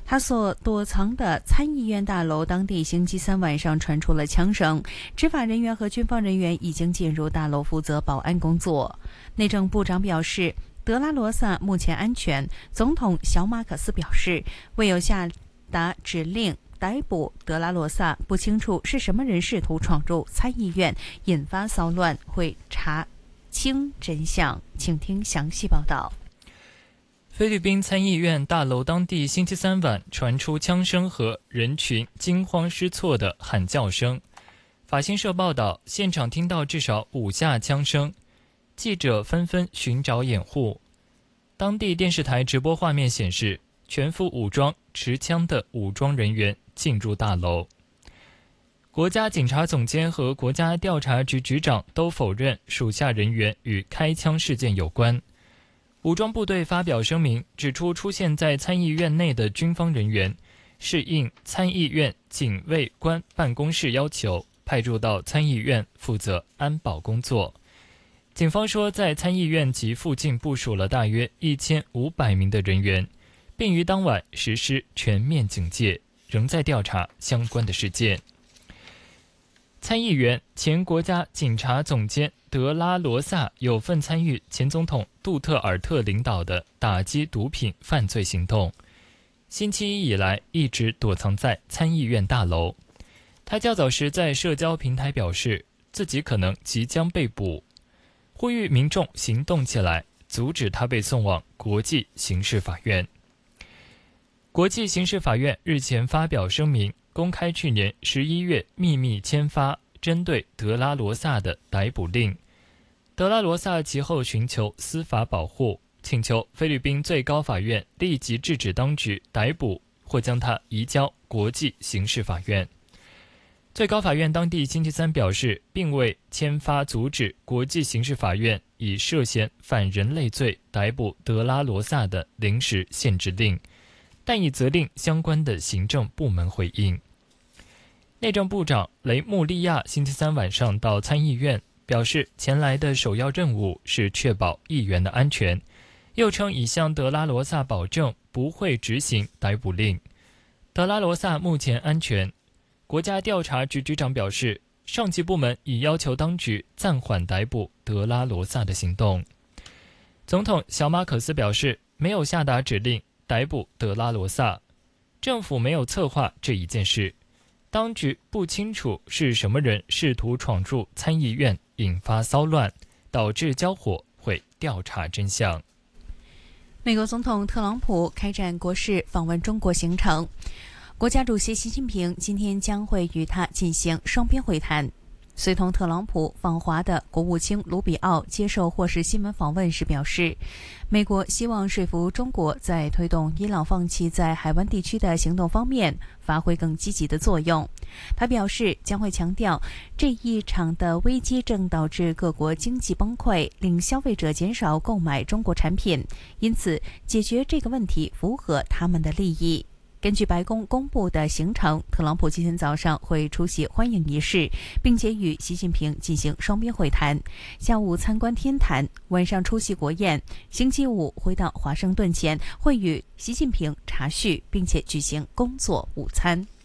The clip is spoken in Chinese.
他所躲藏的参议院大楼当地星期三晚上传出了枪声，执法人员和军方人员已经进入大楼负责保安工作。内政部长表示，德拉罗萨目前安全。总统小马可斯表示，未有下达指令逮捕德拉罗萨，不清楚是什么人试图闯入参议院，引发骚乱，会查清真相。请听详细报道。 菲律宾参议院大楼当地星期三晚传出枪声和人群惊慌失措的喊叫声。法新社报道，现场听到至少5下枪声，记者纷纷寻找掩护。当地电视台直播画面显示，全副武装、持枪的武装人员进入大楼。国家警察总监和国家调查局局长都否认属下人员与开枪事件有关。武装部队发表声明，指出出现在参议院内的军方人员是应参议院警卫官办公室要求派驻到参议院负责安保工作。警方说，在参议院及附近部署了大约1500名的人员，并于当晚实施全面警戒，仍在调查相关的事件。参议员、前国家警察总监德拉罗萨有份参与前总统杜特尔特领导的打击毒品犯罪行动，星期一以来一直躲藏在参议院大楼。他较早时在社交平台表示，自己可能即将被捕，呼吁民众行动起来，阻止他被送往国际刑事法院。国际刑事法院日前发表声明，公开去年11月秘密签发针对德拉罗萨的逮捕令。德拉罗萨其后寻求司法保护，请求菲律宾最高法院立即制止当局逮捕或将他移交国际刑事法院。最高法院当地星期三表示，并未签发阻止国际刑事法院以涉嫌反人类罪逮捕德拉罗萨的临时限制令，但已责令相关的行政部门回应。内政部长雷穆利亚星期三晚上到参议院，表示前来的首要任务是确保议员的安全，又称已向德拉罗萨保证不会执行逮捕令。德拉罗萨目前安全。国家调查局局长表示，上级部门已要求当局暂缓逮捕德拉罗萨的行动。总统小马可斯表示，没有下达指令逮捕德拉罗萨，政府没有策划这一件事，当局不清楚是什么人试图闯入参议院引发骚乱，导致交火，会调查真相。 美国总统特朗普开展国事访问中国行程，国家主席习近平今天将会与他进行双边会谈。随同特朗普访华的国务卿卢比奥接受霍士新闻访问时表示，美国希望说服中国在推动伊朗放弃在海湾地区的行动方面发挥更积极的作用。他表示将会强调，这一场的危机正导致各国经济崩溃，令消费者减少购买中国产品，因此解决这个问题符合他们的利益。根据白宫公布的行程，特朗普今天早上会出席欢迎仪式，并且与习近平进行双边会谈，下午参观天坛，晚上出席国宴，星期五回到华盛顿前会与习近平茶叙，并且举行工作午餐。